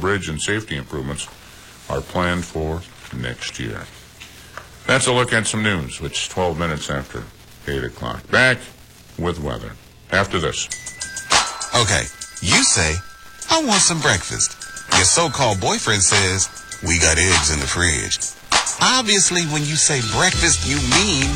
bridge and safety improvements are planned for next year. That's a look at some news, which is 12 minutes after 8 o'clock. Back with weather after this. Okay, you say, I want some breakfast. Your so-called boyfriend says, we got eggs in the fridge. Obviously, when you say breakfast, you mean